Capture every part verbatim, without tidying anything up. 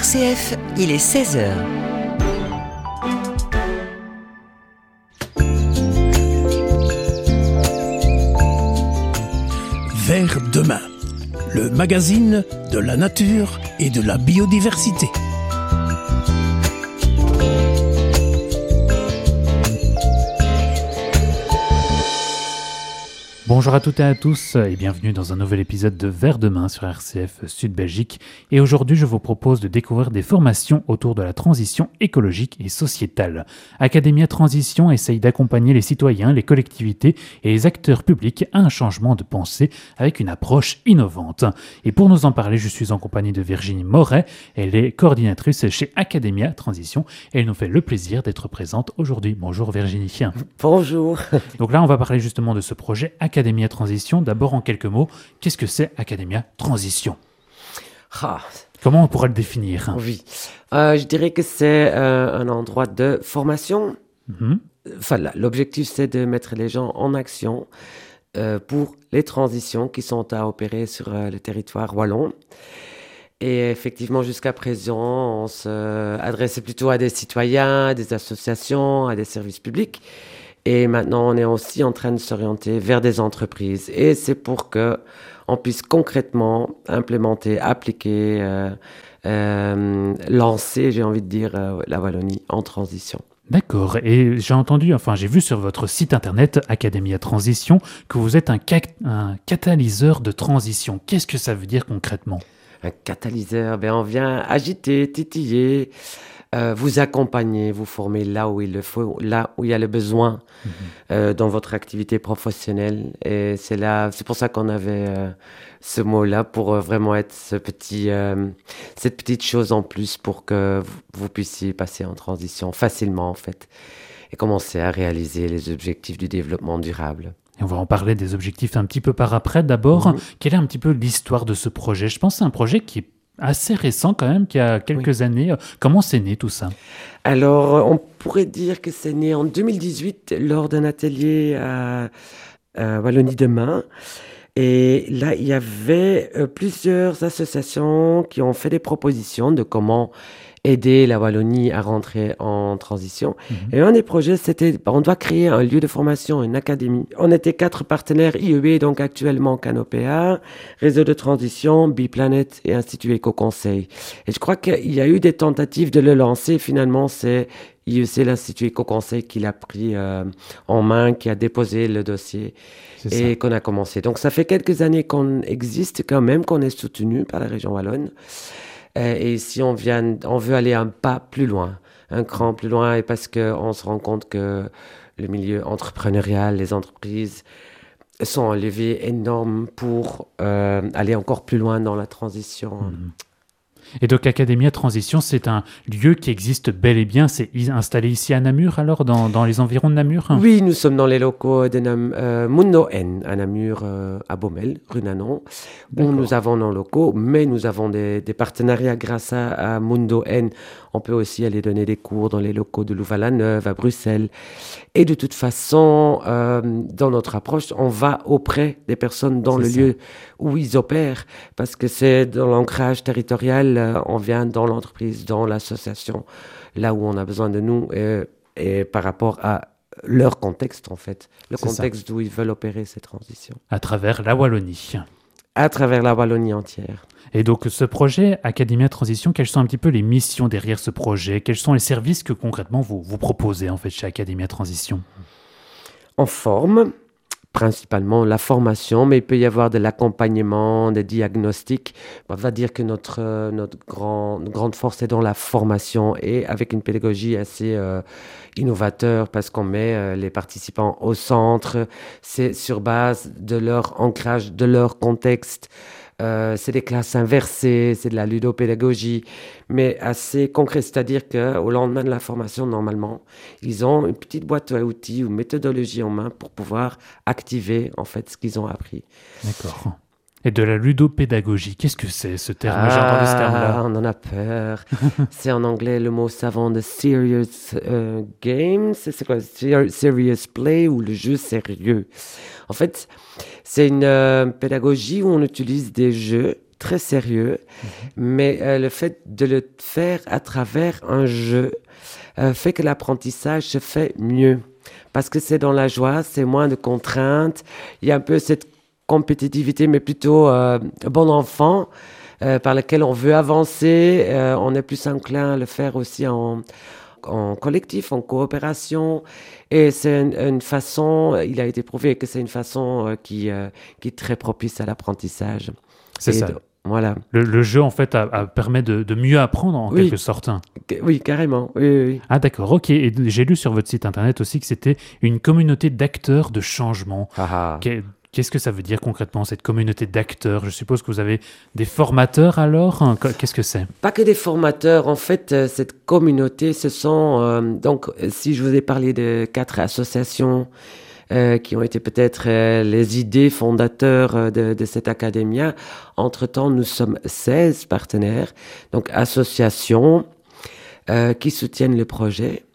R C F, il est seize heures. Vers demain, le magazine de la nature et de la biodiversité. Bonjour à toutes et à tous et bienvenue dans un nouvel épisode de Vers demain sur R C F Sud Belgique. Et aujourd'hui, je vous propose de découvrir des formations autour de la transition écologique et sociétale. Academia Transition essaye d'accompagner les citoyens, les collectivités et les acteurs publics à un changement de pensée avec une approche innovante. Et pour nous en parler, je suis en compagnie de Virginie Moret. Elle est coordinatrice chez Academia Transition et elle nous fait le plaisir d'être présente aujourd'hui. Bonjour Virginie. Bonjour. Donc là, on va parler justement de ce projet Academia Transition. D'abord, en quelques mots, qu'est-ce que c'est Academia Transition ? Ah. Comment on pourrait le définir ? Oui, euh, je dirais que c'est euh, un endroit de formation. Mm-hmm. Enfin, là, l'objectif, c'est de mettre les gens en action euh, pour les transitions qui sont à opérer sur euh, le territoire wallon. Et effectivement, jusqu'à présent, on s'adressait plutôt à des citoyens, à des associations, à des services publics. Et maintenant, on est aussi en train de s'orienter vers des entreprises. Et c'est pour qu'on puisse concrètement implémenter, appliquer, euh, euh, lancer, j'ai envie de dire, euh, la Wallonie en transition. D'accord. Et j'ai entendu, enfin j'ai vu sur votre site internet Academia Transition que vous êtes un, ca- un catalyseur de transition. Qu'est-ce que ça veut dire concrètement ? Un catalyseur, ben on vient agiter, titiller, Euh, vous accompagner, vous former là où il le faut, là où il y a le besoin mmh. euh, dans votre activité professionnelle. Et c'est là, c'est pour ça qu'on avait euh, ce mot-là pour euh, vraiment être ce petit, euh, cette petite chose en plus pour que vous, vous puissiez passer en transition facilement en fait et commencer à réaliser les objectifs du développement durable. Et on va en parler des objectifs un petit peu par après. D'abord, mmh. quelle est un petit peu l'histoire de ce projet ? Je pense que c'est un projet qui est assez récent quand même, qui a quelques oui. années. Comment c'est né tout ça ? Alors, on pourrait dire que c'est né en deux mille dix-huit lors d'un atelier à, à Wallonie Demain. Et là, il y avait euh, plusieurs associations qui ont fait des propositions de comment aider la Wallonie à rentrer en transition. Mmh. Et un des projets, c'était, on doit créer un lieu de formation, une académie. On était quatre partenaires I E B, donc actuellement Canopéa, Réseau de Transition, Biplanet et Institut Éco-Conseil. Et je crois qu'il y a eu des tentatives de le lancer. Finalement, c'est I E C, l'Institut Éco-Conseil, qui l'a pris euh, en main, qui a déposé le dossier c'est et ça. Qu'on a commencé. Donc, ça fait quelques années qu'on existe quand même, qu'on est soutenu par la région wallonne. Et ici, on, vient, on veut aller un pas plus loin, un cran plus loin, et parce qu'on se rend compte que le milieu entrepreneurial, les entreprises sont un levier énorme pour euh, aller encore plus loin dans la transition. Mmh. Et donc, Academia Transition, c'est un lieu qui existe bel et bien. C'est installé ici à Namur, alors, dans, dans les environs de Namur ? Oui, nous sommes dans les locaux de Nam- euh, Mundo N, à Namur, euh, à Baumel, rue Nanon, où nous avons nos locaux, mais nous avons des, des partenariats grâce à, à Mundo N. On peut aussi aller donner des cours dans les locaux de Louvain-la-Neuve, à Bruxelles. Et de toute façon, euh, dans notre approche, on va auprès des personnes dans c'est le ça. lieu où ils opèrent, parce que c'est dans l'ancrage territorial, euh, on vient dans l'entreprise, dans l'association, là où on a besoin de nous, et, et par rapport à leur contexte, en fait, le c'est contexte ça. D'où ils veulent opérer ces transitions. À travers la Wallonie. À travers la Wallonie entière. Et donc, ce projet Academia Transition, quelles sont un petit peu les missions derrière ce projet ? Quels sont les services que concrètement vous, vous proposez en fait chez Academia Transition ? On forme, principalement la formation, mais il peut y avoir de l'accompagnement, des diagnostics. On va dire que notre, notre grand, grande force est dans la formation et avec une pédagogie assez euh, innovateur parce qu'on met euh, les participants au centre. C'est sur base de leur ancrage, de leur contexte. Euh, c'est des classes inversées, c'est de la ludopédagogie, mais assez concret, c'est-à-dire qu'au lendemain de la formation, normalement, ils ont une petite boîte à outils ou méthodologie en main pour pouvoir activer en fait ce qu'ils ont appris. D'accord. Et de la ludopédagogie, qu'est-ce que c'est ce terme ? Ah, j'ai entendu ce terme-là. On en a peur. C'est en anglais le mot savant de serious euh, game, c'est, c'est quoi ? Serious play ou le jeu sérieux. En fait, c'est une euh, pédagogie où on utilise des jeux très sérieux, mais euh, le fait de le faire à travers un jeu euh, fait que l'apprentissage se fait mieux. Parce que c'est dans la joie, c'est moins de contraintes, il y a un peu cette compétitivité, mais plutôt euh, bon enfant, euh, par laquelle on veut avancer, euh, on est plus enclin à le faire aussi en, en collectif, en coopération, et c'est une, une façon, il a été prouvé que c'est une façon euh, qui, euh, qui est très propice à l'apprentissage. C'est Et ça. de- voilà. Le, le jeu, en fait, a- a- permet de, de mieux apprendre, en Oui. quelque sorte. Qu- Oui, carrément, oui, oui, oui. Ah d'accord, ok. Et j'ai lu sur votre site internet aussi que c'était une communauté d'acteurs de changement. Ah, ah. Qu'est- Qu'est-ce que ça veut dire concrètement, cette communauté d'acteurs? Je suppose que vous avez des formateurs alors? Hein, Qu'est-ce que c'est? Pas que des formateurs, en fait, euh, cette communauté, ce sont, euh, donc, euh, si je vous ai parlé de quatre associations euh, qui ont été peut-être euh, les idées fondateurs euh, de, de cette académia, entre-temps, nous sommes seize partenaires, donc associations euh, qui soutiennent le projet.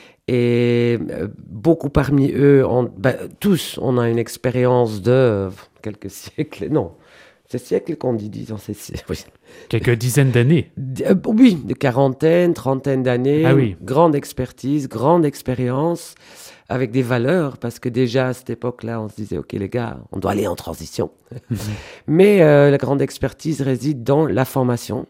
Et euh, beaucoup parmi eux, ont, ben, tous, on a une expérience de euh, quelques siècles, non, c'est siècles qu'on dit, disons, c'est si- oui. Quelques dizaines d'années. D- euh, oui, de quarantaine, trentaine d'années, Ah oui. grande expertise, grande expérience, avec des valeurs, parce que déjà à cette époque-là, on se disait, ok les gars, on doit aller en transition. Mais euh, la grande expertise réside dans la formation.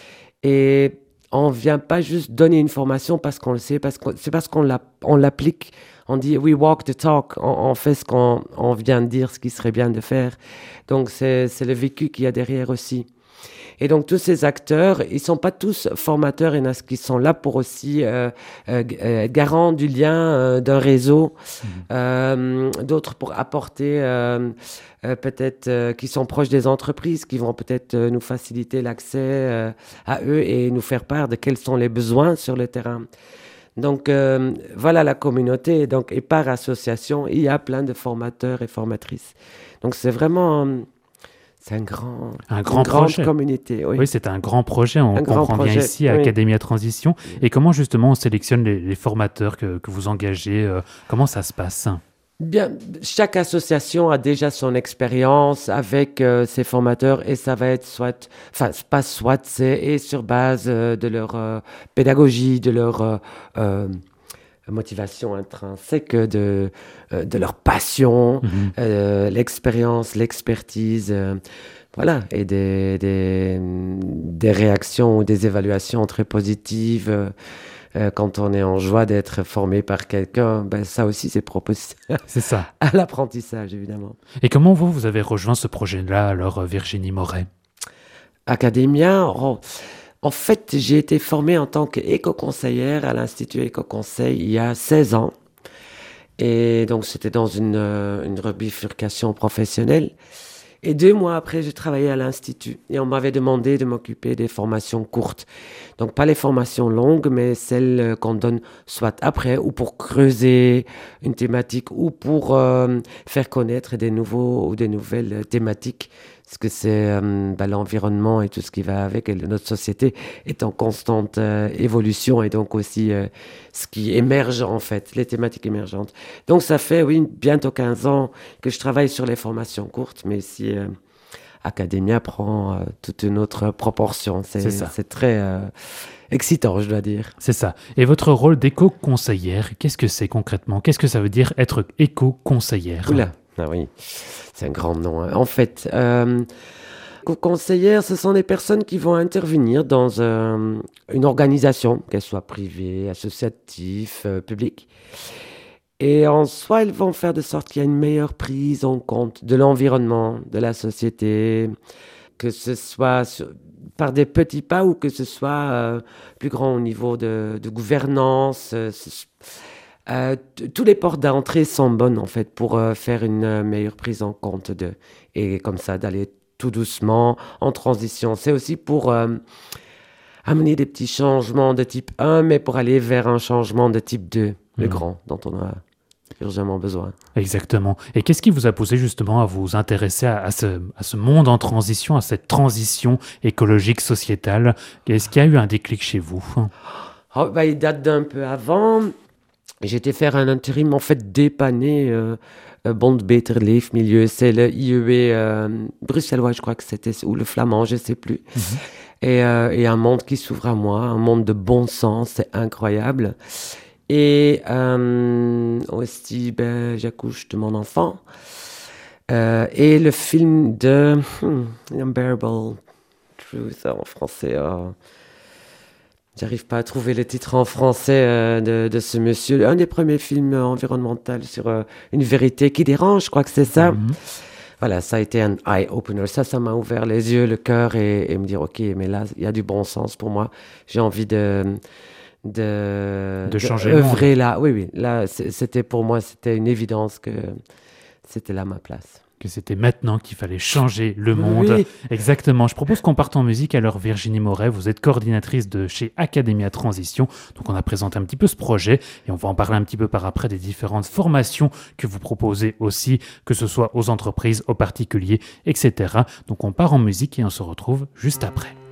Et on ne vient pas juste donner une formation parce qu'on le sait, parce que c'est parce qu'on l'a- on l'applique. On dit we walk the talk, on, on fait ce qu'on on vient de dire, ce qui serait bien de faire. Donc c'est c'est le vécu qu'il y a derrière aussi. Et donc tous ces acteurs, ils sont pas tous formateurs, il y en a qui sont là pour aussi euh, euh, g- euh, garants du lien euh, d'un réseau, euh, d'autres pour apporter euh, euh, peut-être euh, qui sont proches des entreprises, qui vont peut-être euh, nous faciliter l'accès euh, à eux et nous faire part de quels sont les besoins sur le terrain. Donc euh, voilà la communauté. Donc, et par association, il y a plein de formateurs et formatrices. Donc c'est vraiment euh, c'est un grand, Un une grand grande projet. communauté. Oui. Oui, c'est un grand projet, on Un grand comprend bien projet, ici à oui. Academia Transition. Et comment justement on sélectionne les, les formateurs que, que vous engagez? euh, Comment ça se passe? Bien, chaque association a déjà son expérience avec euh, ses formateurs et ça va être soit, enfin, c'est pas soit, c'est et sur base euh, de leur euh, pédagogie, de leur euh, euh, motivation intrinsèque, de, euh, de leur passion, Mhm. euh, l'expérience, l'expertise, euh, voilà, et des, des, des réactions ou des évaluations très positives. euh, euh, quand on est en joie d'être formé par quelqu'un, ben, ça aussi c'est propice C'est ça. à l'apprentissage, évidemment. Et comment vous, vous avez rejoint ce projet-là, alors, euh, Virginie Moret? Académia, oh, en fait, j'ai été formée en tant qu'éco-conseillère à l'Institut Éco-Conseil il y a seize ans. Et donc, c'était dans une, euh, une rebifurcation professionnelle. Et deux mois après, j'ai travaillé à l'Institut. Et on m'avait demandé de m'occuper des formations courtes. Donc, pas les formations longues, mais celles euh, qu'on donne soit après ou pour creuser une thématique ou pour euh, faire connaître des nouveaux ou des nouvelles euh, thématiques. Parce que c'est euh, bah, l'environnement et tout ce qui va avec. Et notre société est en constante euh, évolution et donc aussi euh, ce qui émerge en fait, les thématiques émergentes. Donc ça fait, oui, bientôt quinze ans que je travaille sur les formations courtes, mais ici, euh, Academia prend euh, toute une autre proportion. C'est C'est ça. c'est très euh, excitant, je dois dire. C'est ça. Et votre rôle d'éco-conseillère, qu'est-ce que c'est concrètement? Qu'est-ce que ça veut dire être éco-conseillère? Oula, ah oui, c'est un grand nom. Hein. En fait, euh, conseillères, ce sont des personnes qui vont intervenir dans euh, une organisation, qu'elle soit privée, associative, euh, publique. Et en soi, elles vont faire de sorte qu'il y a une meilleure prise en compte de l'environnement, de la société, que ce soit sur- par des petits pas ou que ce soit euh, plus grand au niveau de, de gouvernance. euh, ce- euh, t- tous les portes d'entrée sont bonnes en fait pour euh, faire une euh, meilleure prise en compte de et comme ça d'aller tout doucement en transition. C'est aussi pour euh, amener des petits changements de type un, mais pour aller vers un changement de type deux, le Mhm. grand, dont on a urgemment besoin. Exactement. Et qu'est-ce qui vous a poussé justement à vous intéresser à, à ce, à ce monde en transition, à cette transition écologique, sociétale? Est-ce qu'il y a eu un déclic chez vous? Oh, bah, il date d'un peu avant. J'étais faire un intérim, en fait, dépanner euh, euh, Bond Beter Leef Milieu. C'est le I E B euh, bruxellois, je crois que c'était, ou le flamand, je ne sais plus. Mm-hmm. Et, euh, et un monde qui s'ouvre à moi, un monde de bon sens, c'est incroyable. Et euh, aussi, ben, j'accouche de mon enfant. Euh, et le film de hmm, Unbearable Truth en français. Oh. J'arrive pas à trouver le titre en français euh, de, de ce monsieur. Un des premiers films environnementaux sur euh, une vérité qui dérange, je crois que c'est ça. Mm-hmm. Voilà, ça a été un eye-opener. Ça, ça m'a ouvert les yeux, le cœur et, et me dire, OK, mais là, il y a du bon sens pour moi. J'ai envie de... De, de changer de le monde. Là. Oui, oui. Là, c'était pour moi, c'était une évidence que c'était là ma place. Que c'était maintenant qu'il fallait changer le monde. Oui. Exactement. Je propose qu'on parte en musique. Alors, Virginie Moret, vous êtes coordinatrice de chez Academia Transition. Donc, on a présenté un petit peu ce projet et on va en parler un petit peu par après des différentes formations que vous proposez aussi, que ce soit aux entreprises, aux particuliers, et cetera. Donc, on part en musique et on se retrouve juste après.